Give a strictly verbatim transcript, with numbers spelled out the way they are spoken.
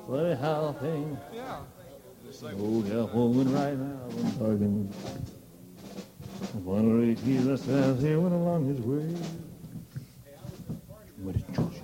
Funny how things. Yeah. Oh, yeah, woman right now, I'm talking. One of the keys that stands here went along his way. But it just